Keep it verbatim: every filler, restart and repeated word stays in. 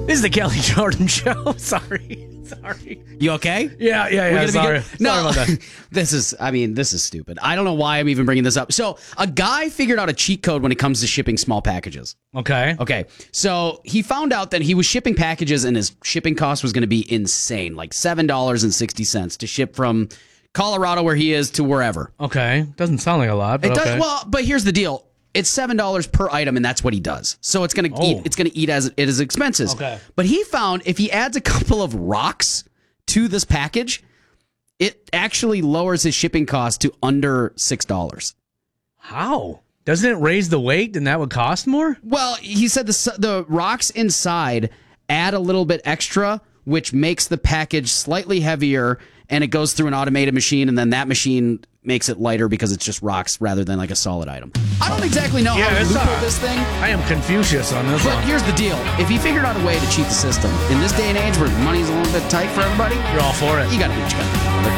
This is the Kelly Jordan Show. Sorry. Sorry. You okay? Yeah, yeah, yeah. We're gonna Sorry. Be good? No, Sorry about that. this is, I mean, this is stupid. I don't know why I'm even bringing this up. So, a guy figured out a cheat code when it comes to shipping small packages. Okay. Okay. So, he found out that he was shipping packages and his shipping cost was going to be insane, like seven dollars and sixty cents to ship from Colorado, where he is, to wherever. Okay. Doesn't sound like a lot, but It okay. does, well, but here's the deal. It's seven dollars per item, and that's what he does. So it's gonna Oh. eat. It's gonna eat as it is expenses. Okay. But he found if he adds a couple of rocks to this package, it actually lowers his shipping cost to under six dollars. How? Doesn't it raise the weight and that would cost more? Well, he said the s- the rocks inside add a little bit extra, which makes the package slightly heavier, and it goes through an automated machine, and then that machine makes it lighter because it's just rocks rather than like a solid item. I don't exactly know Yeah, how to it's, loophole uh, this thing. I am Confucius on this But one. here's the deal. If he figured out a way to cheat the system, in this day and age where money's a little bit tight for everybody, You're all for it. you got to do what you got to do.